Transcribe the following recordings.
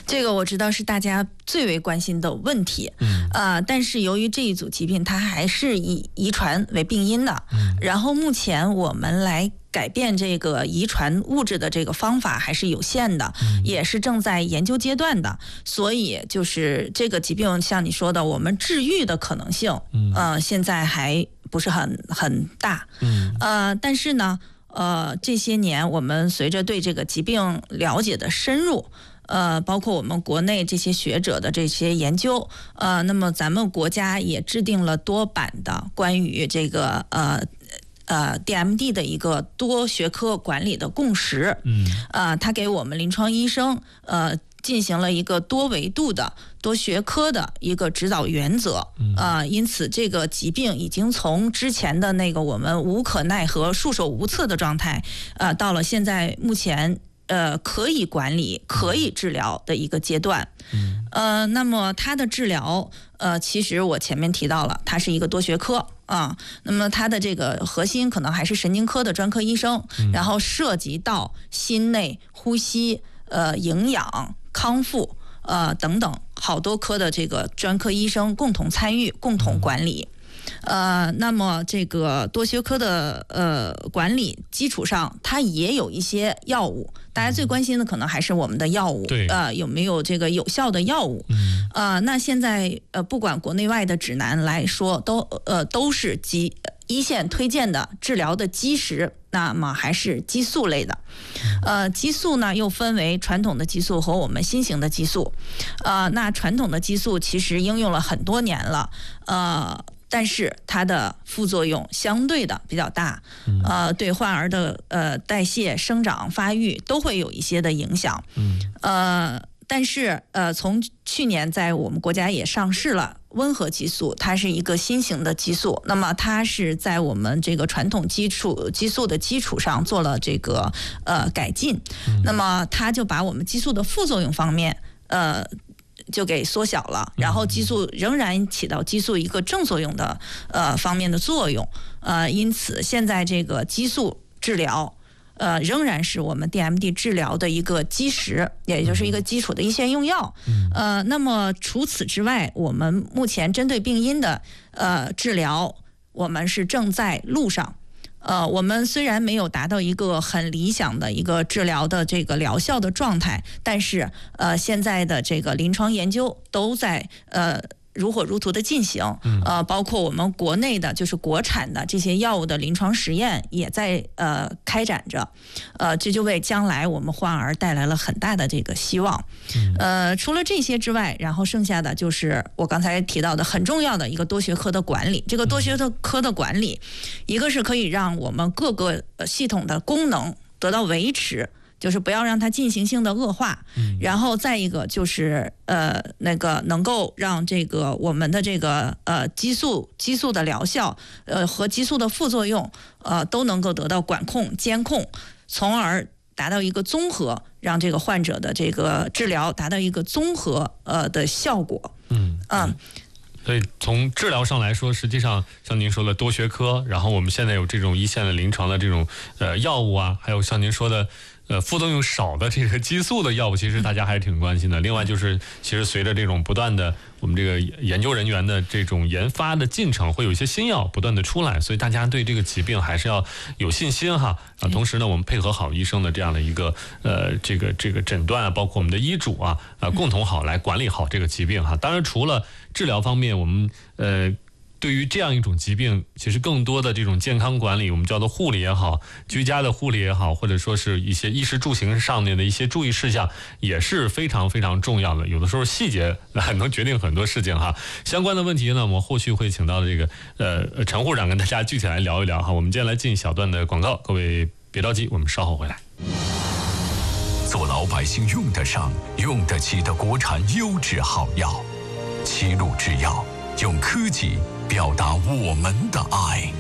这个我知道是大家最为关心的问题，但是由于这一组疾病它还是以遗传为病因的，然后目前我们来改变这个遗传物质的这个方法还是有限的，也是正在研究阶段的，所以就是这个疾病像你说的，我们治愈的可能性，现在还不是很大，但是呢，这些年我们随着对这个疾病了解的深入，包括我们国内这些学者的这些研究，那么咱们国家也制定了多版的关于这个DMD 的一个多学科管理的共识，它给我们临床医生进行了一个多维度的多学科的一个指导原则，因此这个疾病已经从之前的那个我们无可奈何束手无策的状态，到了现在目前可以管理可以治疗的一个阶段，那么它的治疗其实我前面提到了，它是一个多学科那么它的这个核心可能还是神经科的专科医生，然后涉及到心内呼吸、营养、康复等等好多科的这个专科医生共同参与、共同管理。那么这个多学科的管理基础上，它也有一些药物，大家最关心的可能还是我们的药物，有没有这个有效的药物？那现在不管国内外的指南来说，都是一线推荐的治疗的基石，那么还是激素类的。激素呢又分为传统的激素和我们新型的激素。那传统的激素其实应用了很多年了，但是它的副作用相对的比较大，对患儿的代谢、生长、发育都会有一些的影响。但是从去年在我们国家也上市了温和激素，它是一个新型的激素，那么它是在我们这个传统激素的基础上做了这个改进，那么它就把我们激素的副作用方面就给缩小了，然后激素仍然起到激素一个正作用的方面的作用，因此现在这个激素治疗仍然是我们 DMD 治疗的一个基石，也就是一个基础的一线用药。那么除此之外，我们目前针对病因的治疗，我们是正在路上。我们虽然没有达到一个很理想的一个治疗的这个疗效的状态，但是现在的这个临床研究都在如火如荼的进行，包括我们国内的就是国产的这些药物的临床实验也在开展着，这就为将来我们患儿带来了很大的这个希望。除了这些之外，然后剩下的就是我刚才提到的很重要的一个多学科的管理。这个多学科的管理，一个是可以让我们各个系统的功能得到维持，就是不要让它进行性的恶化，然后再一个就是那个能够让这个我们的这个激素的疗效和激素的副作用都能够得到管控监控，从而达到一个综合，让这个患者的这个治疗达到一个综合的效果。 所以从治疗上来说，实际上像您说的多学科，然后我们现在有这种一线的临床的这种药物啊，还有像您说的副作用少的这个激素的药物，其实大家还是挺关心的。另外就是，其实随着这种不断的我们这个研究人员的这种研发的进程，会有一些新药不断的出来，所以大家对这个疾病还是要有信心哈。同时呢，我们配合好医生的这样的一个这个诊断啊，包括我们的医嘱啊，共同好来管理好这个疾病哈。当然，除了治疗方面，我们对于这样一种疾病，其实更多的这种健康管理，我们叫做护理也好，居家的护理也好，或者说是一些衣食住行上面的一些注意事项，也是非常非常重要的。有的时候细节能决定很多事情哈。相关的问题呢，我们后续会请到这个陈护长跟大家具体来聊一聊哈。我们接下来进小段的广告，各位别着急，我们稍后回来。 做老百姓用得上、用得起的国产优质好药，齐鲁制药用科技表达我们的爱。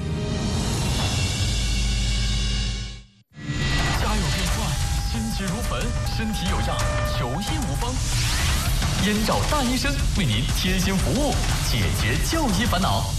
家有变坏，心急如焚，身体有恙，求医无方。燕赵大医生为您贴心服务，解决就医烦恼。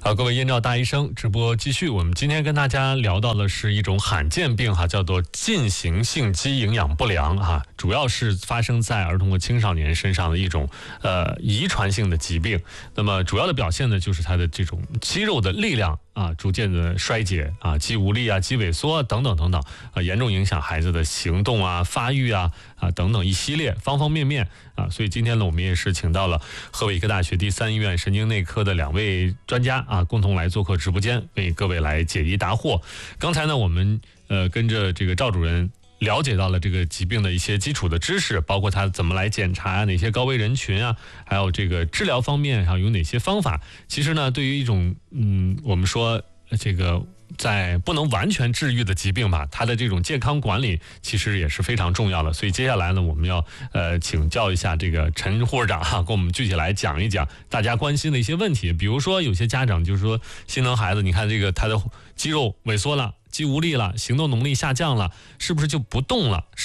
好，各位燕赵大医生直播继续。我们今天跟大家聊到的是一种罕见病哈，叫做进行性肌营养不良哈，主要是发生在儿童和青少年身上的一种遗传性的疾病。那么主要的表现呢，就是它的这种肌肉的力量逐渐的衰竭肌无力肌萎缩等等等等严重影响孩子的行动发育等等一系列方方面面所以今天呢，我们也是请到了河北医科大学第3医院神经内科的2位专家共同来做客直播间，为各位来解疑答惑。刚才呢，我们跟着这个赵主任了解到了这个疾病的一些基础的知识，包括它怎么来检查哪些高危人群还有这个治疗方面有哪些方法。其实呢，对于一种我们说这个在不能完全治愈的疾病吧，它的这种健康管理其实也是非常重要的。所以接下来呢，我们要请教一下这个陈护士长跟我们具体来讲一讲大家关心的一些问题。比如说有些家长就是说心疼孩子，你看这个他的肌肉萎缩了，肌无力了，行动能力下降了，是不是就不动了？